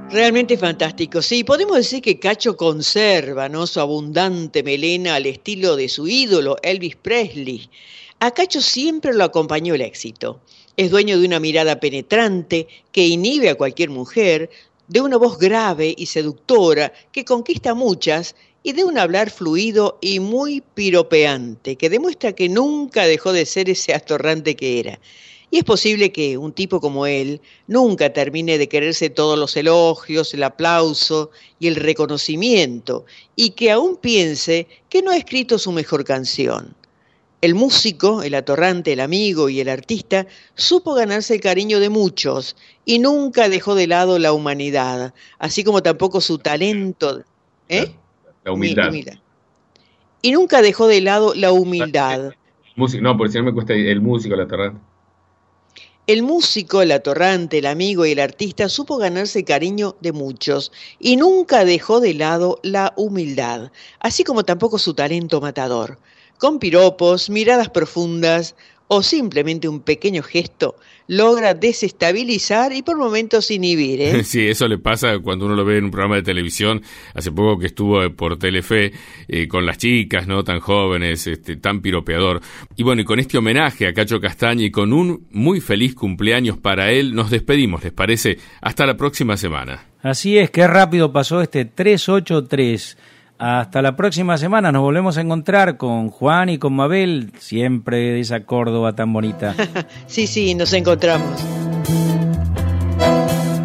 Realmente fantástico. Sí, podemos decir que Cacho conserva, ¿no?, su abundante melena al estilo de su ídolo, Elvis Presley. A Cacho siempre lo acompañó el éxito. Es dueño de una mirada penetrante que inhibe a cualquier mujer, de una voz grave y seductora que conquista a muchas y de un hablar fluido y muy piropeante que demuestra que nunca dejó de ser ese atorrante que era. Y es posible que un tipo como él nunca termine de quererse todos los elogios, el aplauso y el reconocimiento, y que aún piense que no ha escrito su mejor canción. El músico, el atorrante, el amigo y el artista supo ganarse el cariño de muchos y nunca dejó de lado la humanidad, así como tampoco su talento, ¿eh? La humildad. Humildad. Y nunca dejó de lado la humildad. No, porque si no me cuesta el músico, la atorrante. El músico, el atorrante, el amigo y el artista supo ganarse el cariño de muchos y nunca dejó de lado la humildad, así como tampoco su talento matador. Con piropos, miradas profundas o simplemente un pequeño gesto, logra desestabilizar y por momentos inhibir, ¿eh? Sí, eso le pasa cuando uno lo ve en un programa de televisión. Hace poco que estuvo por Telefe con las chicas, ¿no?, tan jóvenes, tan piropeador. Y bueno, y con este homenaje a Cacho Castaña y con un muy feliz cumpleaños para él, nos despedimos, ¿les parece? Hasta la próxima semana. Así es, qué rápido pasó este 383. Hasta la próxima semana, nos volvemos a encontrar con Juan y con Mabel, siempre de esa Córdoba tan bonita. Sí, nos encontramos.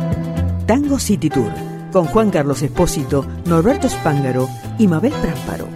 Tango City Tour, con Juan Carlos Espósito, Norberto Spángaro y Mabel Prásparo.